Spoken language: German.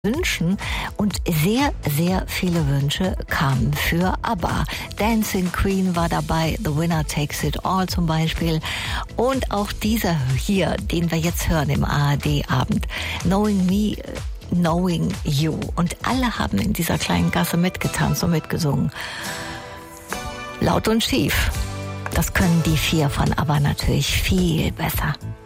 Wünschen und sehr, sehr viele Wünsche kamen für ABBA. Dancing Queen war dabei, The Winner Takes It All zum Beispiel und auch dieser hier, den wir jetzt hören im ARD-Abend, Knowing Me, Knowing You. Und alle haben in dieser kleinen Gasse mitgetanzt und mitgesungen. Laut und schief. Das können die 4 von ABBA natürlich viel besser.